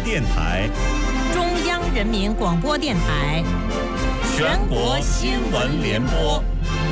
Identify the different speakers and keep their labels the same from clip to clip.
Speaker 1: 播电台、
Speaker 2: 中央人民广播电台、
Speaker 1: 全国新闻联播。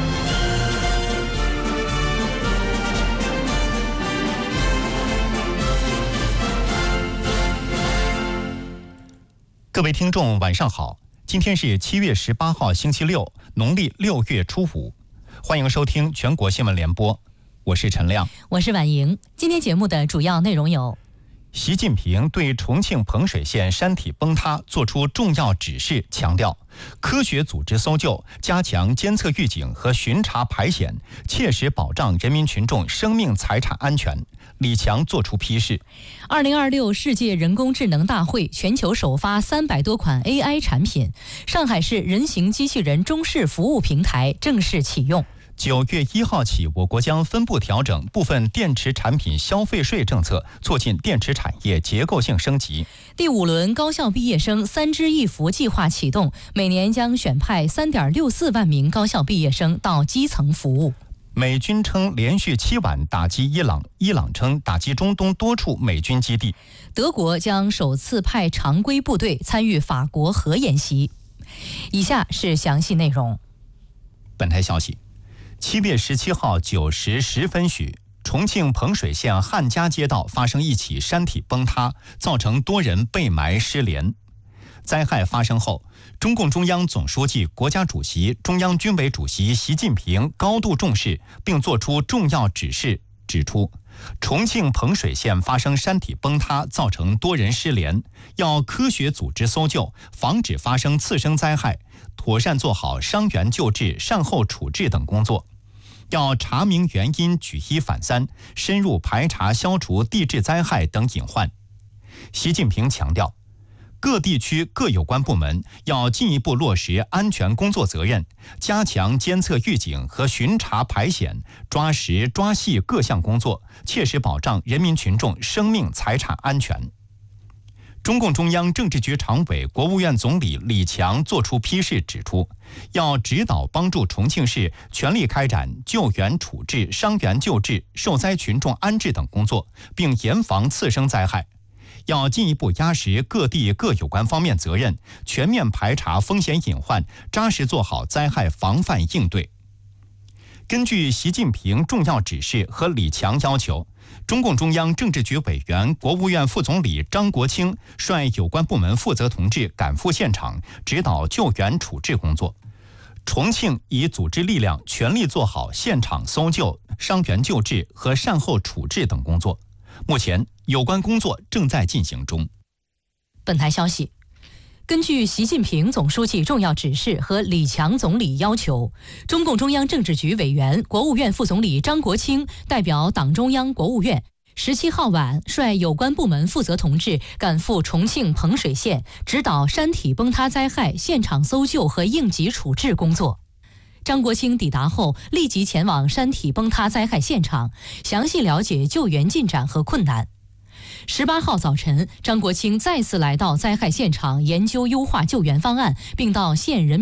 Speaker 3: 各位听众晚上好，今天是7月18号星期六，农历6月初5，欢迎收听全国新闻联播，我是陈亮，
Speaker 2: 我是婉莹。今天节目的主要内容有：
Speaker 3: 习近平对重庆彭水县山体崩塌作出重要指示，强调科学组织搜救，加强监测预警和巡查排险，切实保障人民群众生命财产安全。李强作出批示。
Speaker 2: 2026世界人工智能大会全球首发300多款 AI 产品，上海市人形机器人中式服务平台正式启用。
Speaker 3: 9月1号起，我国将分步调整部分电池产品消费税政策，促进电池产业结构性升级。
Speaker 2: 第5轮高校毕业生3支1扶计划启动，每年将选派3.64万名高校毕业生到基层服务。
Speaker 3: 美军称连续7晚打击伊朗，伊朗称打击中东多处美军基地。
Speaker 2: 德国将首次派常规部队参与法国核演习。以下是详细内容。
Speaker 3: 本台消息，7月17号9时10分许，重庆彭水县汉家街道发生一起山体崩塌，造成多人被埋失联。灾害发生后，中共中央总书记、国家主席、中央军委主席习近平高度重视，并作出重要指示，指出重庆彭水县发生山体崩塌，造成多人失联，要科学组织搜救，防止发生次生灾害，妥善做好伤员救治、善后处置等工作。要查明原因，举一反三，深入排查消除地质灾害等隐患。习近平强调，各地区各有关部门要进一步落实安全工作责任，加强监测预警和巡查排险，抓实抓细各项工作，切实保障人民群众生命财产安全。中共中央政治局常委、国务院总理李强作出批示，指出，要指导帮助重庆市全力开展救援处置、伤员救治、受灾群众安置等工作，并严防次生灾害。要进一步压实各地各有关方面责任，全面排查风险隐患，扎实做好灾害防范应对。根据习近平重要指示和李强要求，中共中央政治局委员、国务院副总理张国清率有关部门负责同志赶赴现场，指导救援处置工作。重庆已组织力量全力做好现场搜救、伤员救治和善后处置等工作。目前，有关工作正在进行中。
Speaker 2: 本台消息，根据习近平总书记重要指示和李强总理要求，中共中央政治局委员、国务院副总理张国清代表党中央、国务院17号晚率有关部门负责同志赶赴重庆彭水县，指导山体崩塌灾害现场搜救和应急处置工作。张国清抵达后，立即前往山体崩塌灾害现场，详细了解救援进展和困难。18号早晨，张国清再次来到灾害现场，研究优化救援方案，并到县人